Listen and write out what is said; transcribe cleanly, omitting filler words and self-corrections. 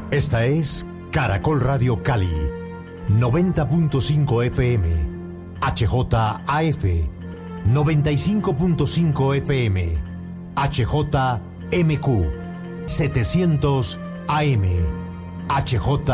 Esta es Caracol Radio Cali, 90.5 FM, HJAF, 95.5 FM, HJMQ, 700 AM, HJ